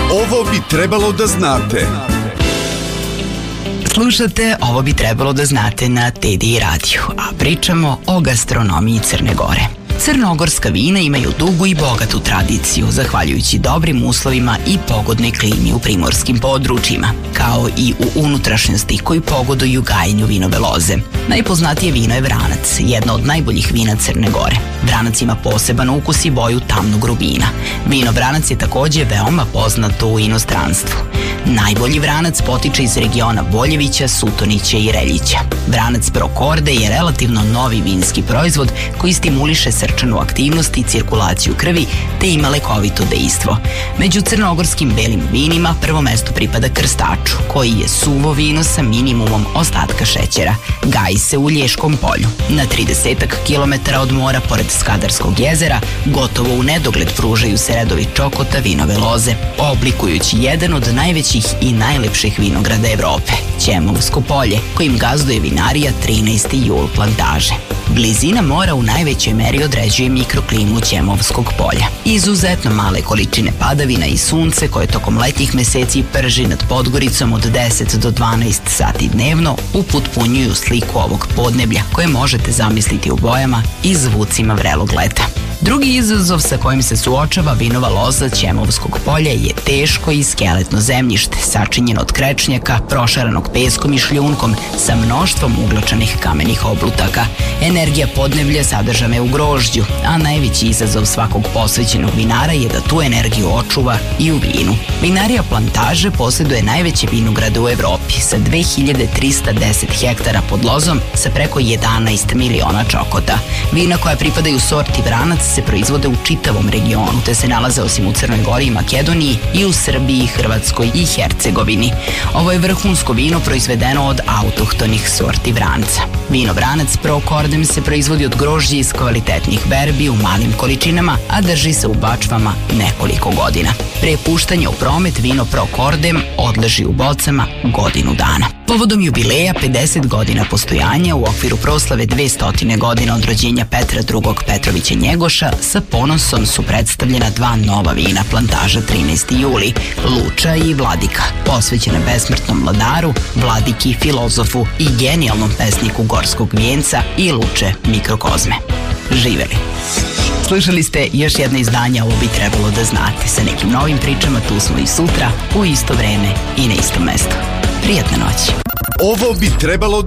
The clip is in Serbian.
Ovo bi trebalo da znate. Slušate Ovo bi trebalo da znate na TDI radiju, a pričamo o gastronomiji Crne Gore. Crnogorska vina imaju dugu i bogatu tradiciju, zahvaljujući dobrim uslovima i pogodnoj klimi u primorskim područjima, kao i u unutrašnjosti koji pogoduju gajenju vinove loze. Najpoznatije vino je Vranac, jedno od najboljih vina Crne Gore. Vranac ima poseban ukus i boju tamnog rubina. Vino Vranac je takođe veoma poznato u inostranstvu. Najbolji Vranac potiče iz regiona Boljevića, Sutonića i Reljića. Vranac Pro Corde je relativno novi vinski proizvod koji stimuliše srčanu aktivnost i cirkulaciju krvi, te ima lekovito dejstvo. Među crnogorskim belim vinima prvo mesto pripada Krstaču, koji je suvo vino sa minimumom ostatka šećera. Gaji se u Lješkom polju. Na 30 kilometara od mora, pored Skadarskog jezera, gotovo u nedogled pružaju se redovi čokota vinove loze, oblikujući jedan od najvećih i najlepših vinograda Evrope, Ćemovsko polje, kojim gazduje vinarija 13. jul plantaže. Blizina mora u najvećoj meri određuje mikroklimu Ćemovskog polja. Izuzetno male količine padavina i sunce koje tokom letnjih meseci prži nad Podgoricom od 10 do 12 sati dnevno upotpunjuju sliku ovog podneblja koje možete zamisliti u bojama i zvucima vrelog leta. Drugi izazov sa kojim se suočava vinova loza Ćemovskog polja je teško i skeletno zemljište, sačinjeno od krečnjaka, prošaranog peskom i šljunkom sa mnoštvom uglačanih kamenih oblutaka. Energija podneblja sadržana je u grožđu, a najveći izazov svakog posvećenog vinara je da tu energiju očuva i u vinu. Vinarija Plantaže posjeduje najveće vinograde u Evropi sa 2310 hektara pod lozom sa preko 11 miliona čokota. Vina koja pripadaju sorti Vranac se proizvode u čitavom regionu, te se nalaze osim u Crnoj Gori i Makedoniji i u Srbiji, Hrvatskoj i Hercegovini. Ovo je vrhunsko vino proizvedeno od autohtonih sorti Vranca. Vino Vranac Pro Cordem se proizvodi od grožđa iz kvalitetnih berbi u malim količinama, a drži se u bačvama nekoliko godina. Pre puštanja u promet vino Pro Cordem odleži u bocama godinu dana. Povodom jubileja 50 godina postojanja u okviru proslave 200 godina od rođenja Petra II. Petrovića Njegoša, sa ponosom su predstavljena dva nova vina plantaža 13. juli, Luča i Vladika, posvećena besmrtnom vladaru, vladiki, filozofu i genijalnom pesniku Gorskog vijenca i Luče Mikrokozme. Živeli! Slušali ste još jedno izdanje Ovo bi trebalo da znate. Sa nekim novim pričama tu smo i sutra, u isto vreme i na istom mestu. Prijatne noći! Ovo bi trebalo da